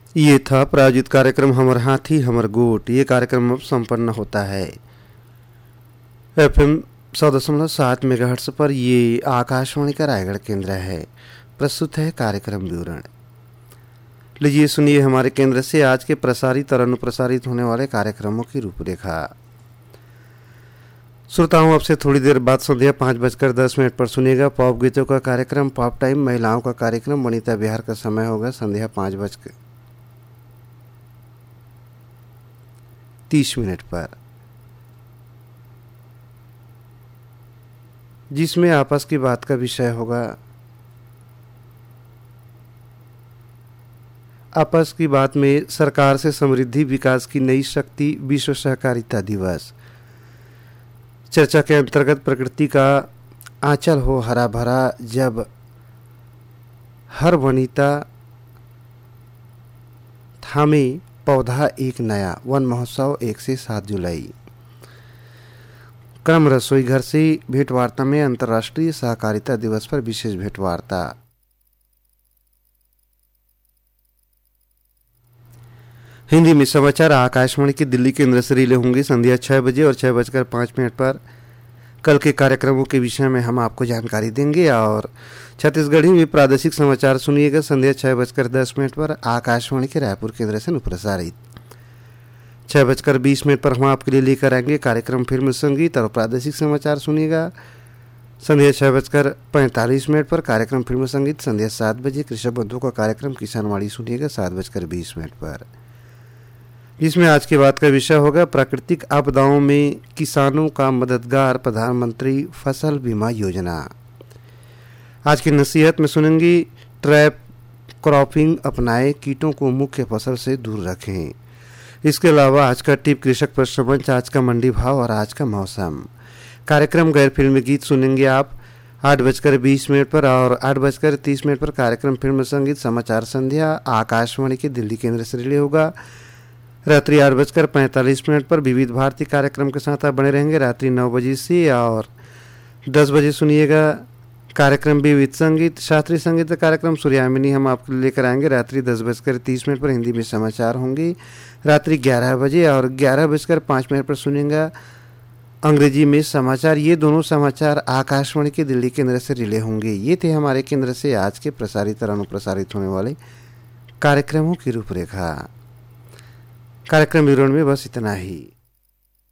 ये था प्रायोजित कार्यक्रम हमर हाथी हमर गोट। ये कार्यक्रम अब संपन्न होता है। FM 100.7 मेगाहर्ट्ज पर ये आकाशवाणी का रायगढ़ केंद्र है। प्रस्तुत है कार्यक्रम विवरण। लीजिए सुनिए हमारे केंद्र से आज के प्रसारित और अनुप्रसारित होने वाले कार्यक्रमों की रूपरेखा। श्रोताओं, अब से थोड़ी देर बाद संध्या 5:10 पर सुनिएगा पॉप गीतों का कार्यक्रम पॉप टाइम। महिलाओं का कार्यक्रम वनिता विहार का समय होगा संध्या 5:30 पर, जिसमें आपस की बात का विषय होगा आपस की बात में सरकार से समृद्धि विकास की नई शक्ति विश्व सहकारिता दिवस। चर्चा के अंतर्गत प्रकृति का आंचल हो हरा भरा जब हर वनिता थामे पौधा एक नया, वन महोत्सव 1 से 7 जुलाई। क्रम रसोई घर से भेंटवार्ता में अंतर्राष्ट्रीय सहकारिता दिवस पर विशेष भेंटवार्ता। हिंदी में समाचार आकाशवाणी के दिल्ली केंद्र से रिले होंगे संध्या 6 बजे और 6:05 पर। कल के कार्यक्रमों के विषय में हम आपको जानकारी देंगे और छत्तीसगढ़ी में प्रादेशिक समाचार सुनिएगा संध्या 6:10 पर आकाशवाणी के रायपुर केंद्र से प्रसारित। 6:20 पर हम आपके लिए लेकर आएंगे कार्यक्रम फिल्म संगीत और प्रादेशिक समाचार सुनिएगा संध्या 6:45 पर कार्यक्रम फिल्म संगीत। संध्या 7 बजे कृषक बंधु का कार्यक्रम किसानवाड़ी सुनिएगा 7:20 पर, जिसमें आज की बात का विषय होगा प्राकृतिक आपदाओं में किसानों का मददगार प्रधानमंत्री फसल बीमा योजना। आज की नसीहत में सुनेंगे ट्रैप क्रॉपिंग अपनाएं, कीटों को मुख्य फसल से दूर रखें। इसके अलावा आज का टिप कृषक प्रश्न मंच, आज का मंडी भाव और आज का मौसम। कार्यक्रम गैर फिल्मी गीत सुनेंगे आप 8:20 पर और 8:30 पर कार्यक्रम फिल्म संगीत। समाचार संध्या आकाशवाणी के दिल्ली केंद्र से रिले होगा रात्रि 8:45 पर विविध भारती कार्यक्रम के साथ आप बने रहेंगे रात्रि 9 बजे से और 10 बजे सुनिएगा कार्यक्रम विविध संगीत। शास्त्रीय संगीत कार्यक्रम सूर्यामिनी हम आपके लिए लेकर आएंगे रात्रि 10:30 पर। हिंदी में समाचार होंगे रात्रि 11 बजे और 11:05 पर सुनेंगे अंग्रेजी में समाचार। ये दोनों समाचार आकाशवाणी के दिल्ली केंद्र से रिले होंगे। ये थे हमारे केंद्र से आज के प्रसारित और अनुप्रसारित होने वाले कार्यक्रमों की रूपरेखा। कार्यक्रम विवरण में बस इतना ही।